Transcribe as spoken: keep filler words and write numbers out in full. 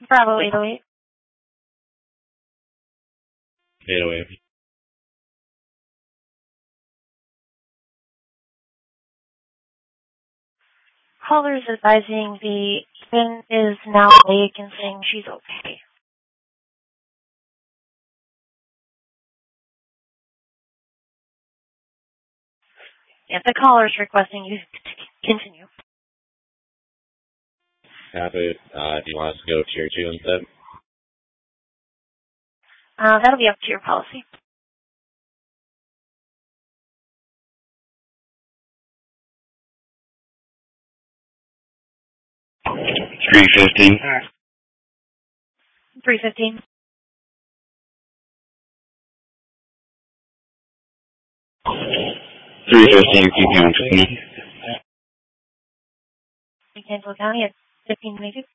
Bravo eight oh eight. eight oh eight. Caller's advising the pin is now awake and saying she's okay. Yeah, the caller's requesting you to continue. Happy. Uh, do you want us to go tier two instead? Uh, that'll be up to your policy. three fifteen. three fifteen. three fifteen, keep on fifteen. Kansas County at fifteen twenty-two.